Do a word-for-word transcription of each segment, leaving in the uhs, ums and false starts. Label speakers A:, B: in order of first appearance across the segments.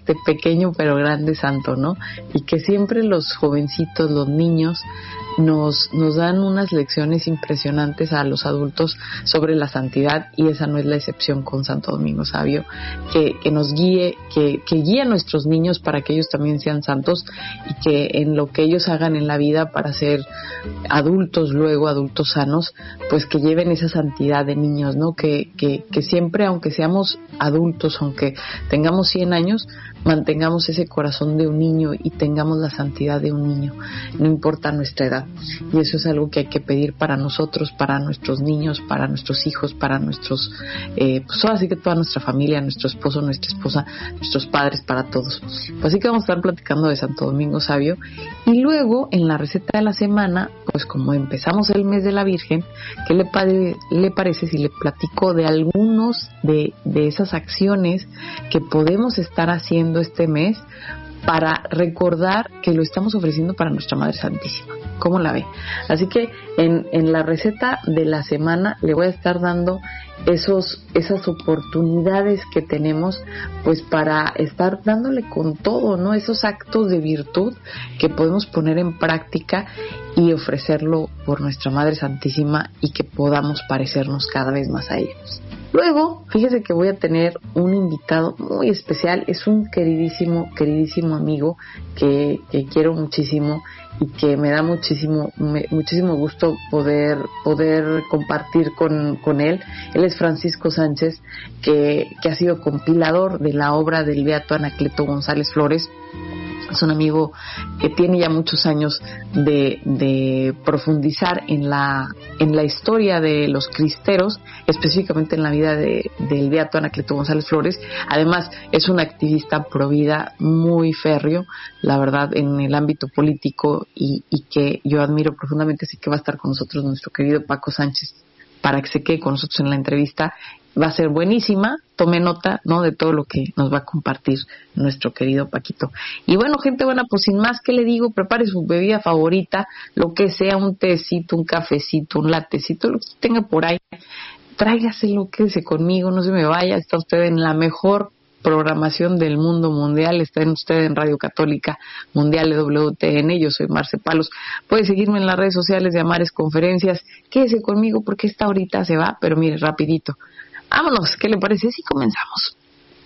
A: este pequeño pero grande santo, ¿no? Y que siempre los jovencitos, los niños, nos, nos dan unas lecciones impresionantes a los adultos sobre la santidad, y esa no es la excepción con Santo Domingo Sabio, que, que nos guíe, que, que guíe a nuestros niños para que ellos también sean santos, y que en lo que ellos hagan en la vida para ser adultos, luego adultos sanos, pues que lleven esa santidad de niños, ¿no? Que, que, que siempre, aunque seamos adultos, aunque tengamos cien años, mantengamos ese corazón de un niño y tengamos la santidad de un niño, no importa nuestra edad. Y eso es algo que hay que pedir para nosotros, para nuestros niños, para nuestros hijos, para nuestros, eh, pues ahora sí que toda nuestra familia, nuestro esposo, nuestra esposa, nuestros padres, para todos. Pues así que vamos a estar platicando de Santo Domingo Sabio. Y luego, en la receta de la semana, pues como empezamos el mes de la Virgen, ¿qué le, pare, le parece si le platico de algunos de, de esas acciones que podemos estar haciendo este mes para recordar que lo estamos ofreciendo para nuestra Madre Santísima? ¿Cómo la ve? Así que en, en la receta de la semana le voy a estar dando esos, esas oportunidades que tenemos, pues para estar dándole con todo, ¿no? Esos actos de virtud que podemos poner en práctica y ofrecerlo por nuestra Madre Santísima, y que podamos parecernos cada vez más a ellos. Luego, fíjese que voy a tener un invitado muy especial. Es un queridísimo, queridísimo amigo que, que quiero muchísimo y que me da muchísimo, me, muchísimo gusto poder, poder compartir con, con él. Él es Francisco Sánchez, que, que ha sido compilador de la obra del beato Anacleto González Flores. Es un amigo que tiene ya muchos años de, de profundizar en la, en la historia de los cristeros, específicamente en la vida de, del beato Anacleto González Flores. Además, es un activista pro vida muy férreo, la verdad, en el ámbito político, y, y que yo admiro profundamente. Así que va a estar con nosotros nuestro querido Paco Sánchez para que se quede con nosotros en la entrevista. Va a ser buenísima, tome nota, ¿no?, de todo lo que nos va a compartir nuestro querido Paquito. Y bueno, gente buena, pues sin más que le digo, prepare su bebida favorita, lo que sea, un tecito, un cafecito, un latecito, lo que tenga por ahí, tráigaselo, quédese conmigo, no se me vaya. Está usted en la mejor programación del mundo mundial, está en usted en Radio Católica Mundial de W T N. Yo soy Marce Palos. Puede seguirme en las redes sociales de Amares Conferencias. Quédese conmigo porque esta ahorita se va, pero mire, rapidito. Vámonos, ¿qué le parece si comenzamos?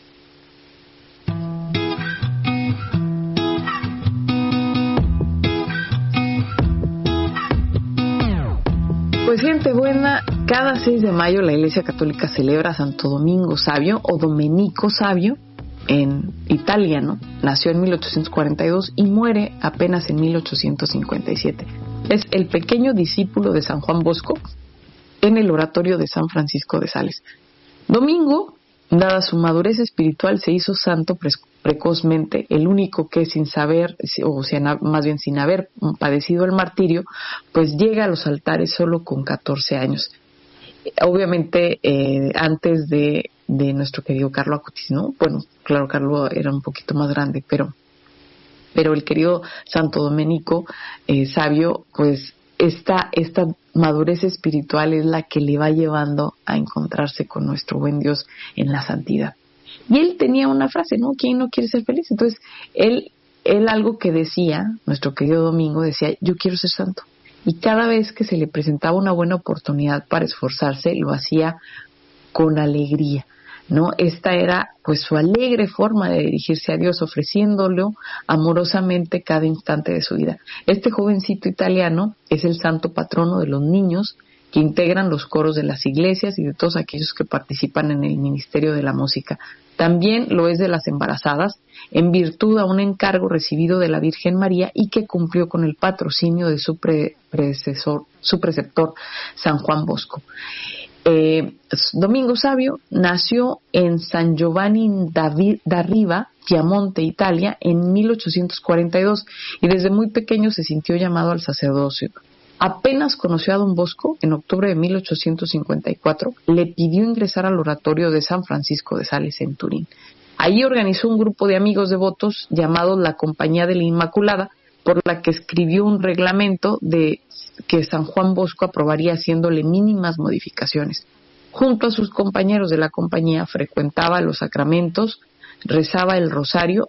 A: Pues gente buena, cada seis de mayo la Iglesia Católica celebra a Santo Domingo Sabio, o Domenico Sabio en italiano. Nació en mil ochocientos cuarenta y dos y muere apenas en mil ochocientos cincuenta y siete. Es el pequeño discípulo de San Juan Bosco en el oratorio de San Francisco de Sales. Domingo, dada su madurez espiritual, se hizo santo pre- precozmente, el único que sin saber, o sea, más bien sin haber padecido el martirio, pues llega a los altares solo con catorce años. Obviamente, eh, antes de, de nuestro querido Carlo Acutis, ¿no? Bueno, claro, Carlo era un poquito más grande, pero, pero el querido Santo Domenico eh, Sabio, pues, Esta, esta madurez espiritual es la que le va llevando a encontrarse con nuestro buen Dios en la santidad. Y él tenía una frase, ¿no? ¿Quién no quiere ser feliz? Entonces, él, él algo que decía, nuestro querido Domingo, decía, yo quiero ser santo. Y cada vez que se le presentaba una buena oportunidad para esforzarse, lo hacía con alegría, ¿no? Esta era pues su alegre forma de dirigirse a Dios, ofreciéndolo amorosamente cada instante de su vida. Este jovencito italiano es el santo patrono de los niños que integran los coros de las iglesias y de todos aquellos que participan en el ministerio de la música. También lo es de las embarazadas, en virtud a un encargo recibido de la Virgen María y que cumplió con el patrocinio de su pre- predecesor, su preceptor, San Juan Bosco. Eh, Domingo Sabio nació en San Giovanni da Riva, Piamonte, Italia, en mil ochocientos cuarenta y dos, y desde muy pequeño se sintió llamado al sacerdocio. Apenas conoció a Don Bosco, en octubre de mil ochocientos cincuenta y cuatro, le pidió ingresar al oratorio de San Francisco de Sales en Turín. Allí organizó un grupo de amigos devotos llamados la Compañía de la Inmaculada, por la que escribió un reglamento de que San Juan Bosco aprobaría haciéndole mínimas modificaciones. Junto a sus compañeros de la compañía frecuentaba los sacramentos, rezaba el rosario